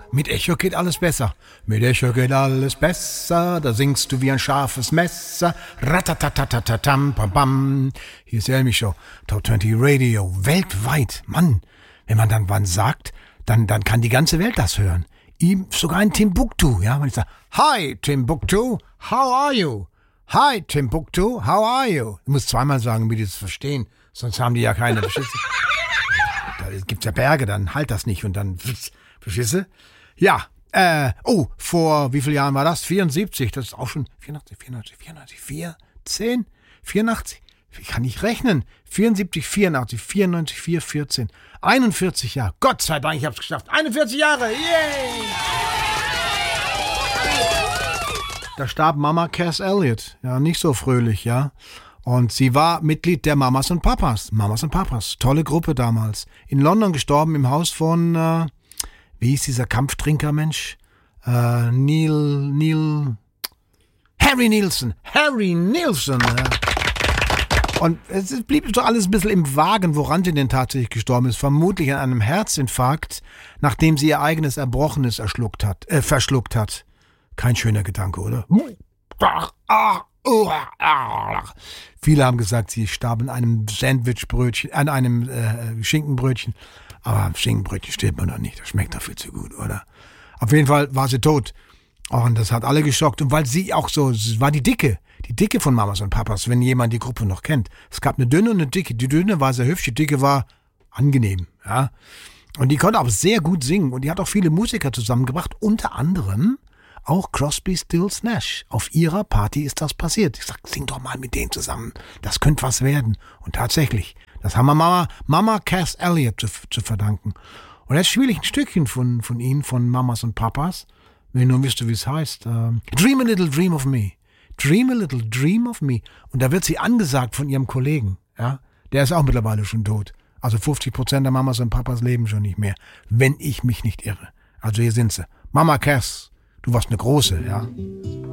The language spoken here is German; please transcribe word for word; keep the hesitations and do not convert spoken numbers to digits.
mit Echo geht alles besser. Mit Echo geht alles besser, da singst du wie ein scharfes Messer. Ratatatatatam, pam, pam. Hier ist Elmi Show, Top zwanzig Radio, weltweit. Mann, wenn man dann wann sagt, dann, dann kann die ganze Welt das hören. Ihm sogar in Timbuktu, ja, wenn ich sage, Hi Timbuktu, how are you? Hi Timbuktu, how are you? Du musst zweimal sagen, damit die das verstehen, sonst haben die ja keine Beschüsse. Da gibt's ja Berge, dann halt das nicht und dann, Beschüsse. Ja, äh, oh, vor wie vielen Jahren war das? vierundsiebzig, das ist auch schon vierundachtzig, vierundachtzig, vierundachtzig, vier, zehn, vierundachtzig, ich kann nicht rechnen. vierundsiebzig, vierundachtzig, vierundneunzig, vier, vierzehn, einundvierzig Jahre. Gott sei Dank, ich hab's geschafft. einundvierzig Jahre, yay! Da starb Mama Cass Elliot. Ja, nicht so fröhlich, ja. Und sie war Mitglied der Mamas und Papas. Mamas und Papas. Tolle Gruppe damals. In London gestorben im Haus von, äh, wie hieß dieser Kampftrinker-Mensch? Äh, Neil, Neil, Harry Nilsson. Harry Nilsson, ja. Und es blieb so alles ein bisschen im Wagen, woran sie denn tatsächlich gestorben ist. Vermutlich an einem Herzinfarkt, nachdem sie ihr eigenes Erbrochenes erschluckt hat, äh, verschluckt hat. Kein schöner Gedanke, oder? Viele haben gesagt, sie starb an einem Sandwichbrötchen, an einem äh, Schinkenbrötchen. Aber Schinkenbrötchen stirbt man doch nicht, das schmeckt doch viel zu gut, oder? Auf jeden Fall war sie tot. Und das hat alle geschockt. Und weil sie auch so, sie war die Dicke. Die Dicke von Mamas und Papas, wenn jemand die Gruppe noch kennt. Es gab eine dünne und eine dicke. Die dünne war sehr hübsch, die dicke war angenehm, ja. Und die konnte auch sehr gut singen. Und die hat auch viele Musiker zusammengebracht. Unter anderem auch Crosby, Stills, Nash. Auf ihrer Party ist das passiert. Ich sag, sing doch mal mit denen zusammen. Das könnte was werden. Und tatsächlich, das haben wir Mama, Mama Cass Elliot zu, zu verdanken. Und jetzt spiele ich ein Stückchen von, von ihnen, von Mamas und Papas. Wenn ihr nur wisst, wie es heißt. Ähm, Dream a little dream of me. Dream a little dream of me. Und da wird sie angesagt von ihrem Kollegen. Ja, der ist auch mittlerweile schon tot. Also fünfzig Prozent der Mamas und Papas leben schon nicht mehr. Wenn ich mich nicht irre. Also hier sind sie. Mama Cass, du warst eine große, ja.